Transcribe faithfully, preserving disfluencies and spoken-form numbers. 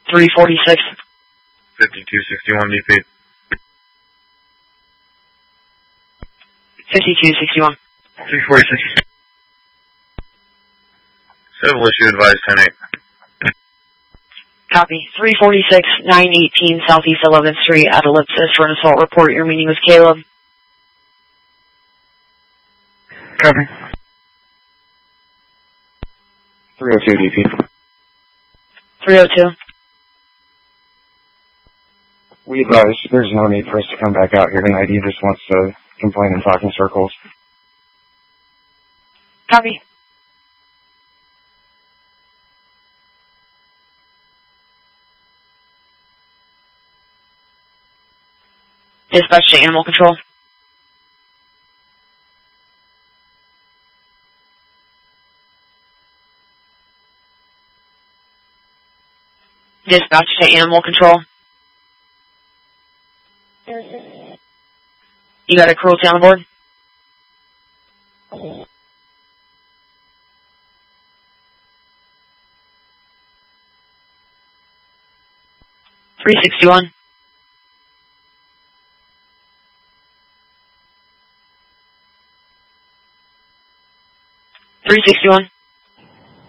three forty-six. fifty-two sixty-one B P. fifty-two sixty-one. three forty-six. Civil issue advised ten eight. Copy. three forty-six, nine eighteen Southeast eleventh Street at Ellipsis for an assault report. Your meeting with Caleb. Copy. three oh two D P. three oh two. We advise there's no need for us to come back out here tonight. He just wants to complain and talk in circles. Copy. Dispatch to animal control. Dispatch to animal control. You got a cruelty on the board? three sixty-one. three sixty-one.